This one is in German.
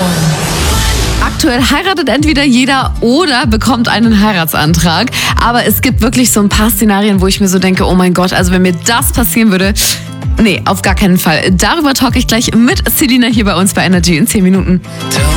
Aktuell heiratet entweder jeder oder bekommt einen Heiratsantrag. Aber es gibt wirklich so ein paar Szenarien, wo ich mir so denke, oh mein Gott, also wenn mir das passieren würde, nee, auf gar keinen Fall. Darüber talk ich gleich mit Selina hier bei uns bei Energy in 10 Minuten.